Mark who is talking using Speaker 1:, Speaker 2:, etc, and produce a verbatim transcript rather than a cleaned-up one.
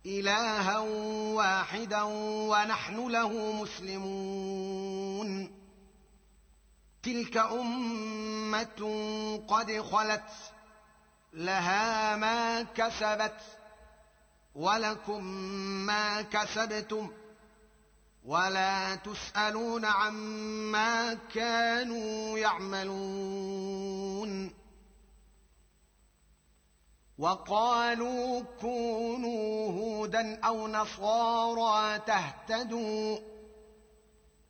Speaker 1: إلها واحدا ونحن له مسلمون. تلك أمة قد خلت لها ما كسبت ولكم ما كسبتم ولا تسألون عما كانوا يعملون. وقالوا كونوا هودا أو نصارى تهتدوا